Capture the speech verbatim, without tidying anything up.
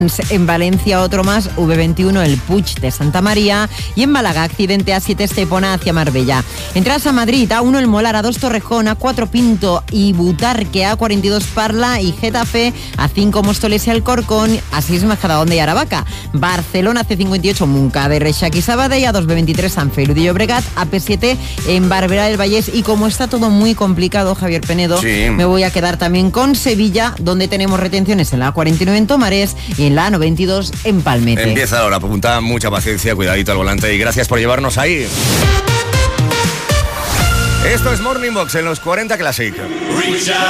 En Valencia otro más, V veintiuno, el Puig de Santa María. Y en Málaga, accidente A siete Estepona hacia Marbella. Entradas a Madrid, A uno el Molar, A dos Torrejón, A cuatro Pinto y Butarque, A cuarenta y dos Parla y Getafe, A cinco Móstoles y Alcorcón, A seis Majadahonda y Aravaca. Barcelona, C cincuenta y ocho Montcada, Reixac y Sabadell, A dos B veintitrés San Feliu de Llobregat, A P siete en Barberá del Vallés. Y como está todo muy complicado, Javier Penedo, sí. me voy a quedar también con Sevilla, donde tenemos retenciones en la A cuarenta y nueve en Tomares y en la A noventa y dos en Palmete. Empieza ahora, apunta, mucha paciencia, cuidadito al volante y gracias por llevarnos ahí. Esto es Morning Box en los cuarenta Classic.